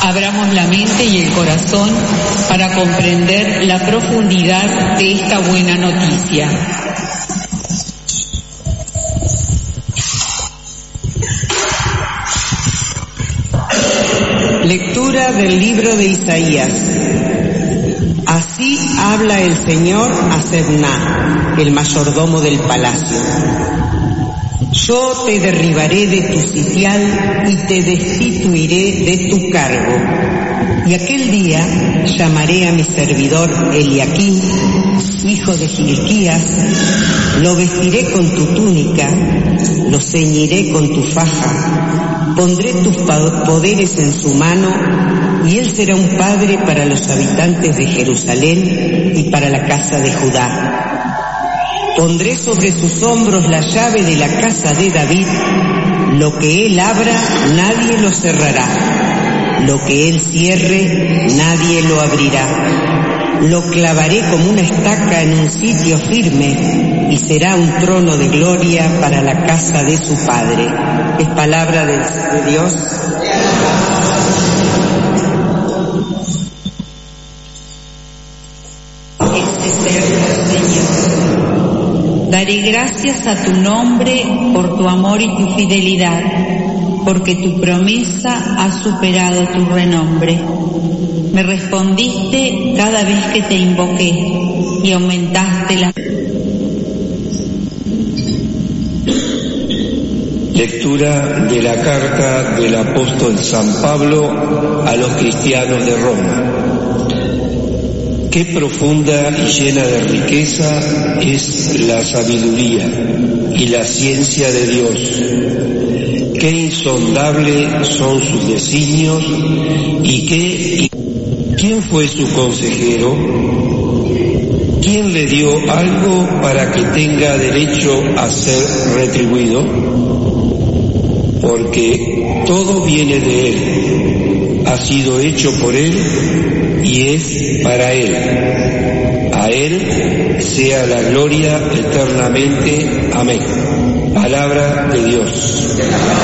Abramos la mente y el corazón para comprender la profundidad de esta buena noticia. Lectura del libro de Isaías. Así habla el Señor a Sebna, el mayordomo del palacio. Yo te derribaré de tu sitial y te destituiré de tu cargo. Y aquel día llamaré a mi servidor Eliaquim, hijo de Hilquías, lo vestiré con tu túnica, lo ceñiré con tu faja, pondré tus poderes en su mano, y él será un padre para los habitantes de Jerusalén y para la casa de Judá. Pondré sobre sus hombros la llave de la casa de David. Lo que él abra, nadie lo cerrará. Lo que él cierre, nadie lo abrirá. Lo clavaré como una estaca en un sitio firme y será un trono de gloria para la casa de su padre. Es palabra de Dios. Daré gracias a tu nombre por tu amor y tu fidelidad, porque tu promesa ha superado tu renombre. Me respondiste cada vez que te invoqué y aumentaste la... Lectura de la carta del apóstol San Pablo a los cristianos de Roma. Qué profunda y llena de riqueza es la sabiduría y la ciencia de Dios. Qué insondables son sus designios y ¿quién fue su consejero? ¿Quién le dio algo para que tenga derecho a ser retribuido? Porque todo viene de Él, ha sido hecho por Él y es para Él. A Él sea la gloria eternamente. Amén. Palabra de Dios.